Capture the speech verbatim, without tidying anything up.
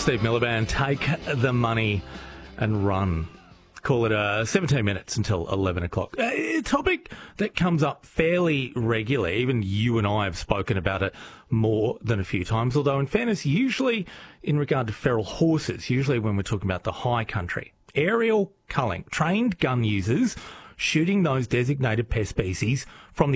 Steve Miliband, take the money and run. Call it uh, seventeen minutes until eleven o'clock. A topic that comes up fairly regularly. Even you and I have spoken about it more than a few times, although in fairness, usually in regard to feral horses, usually when we're talking about the high country. Aerial culling, trained gun users shooting those designated pest species from the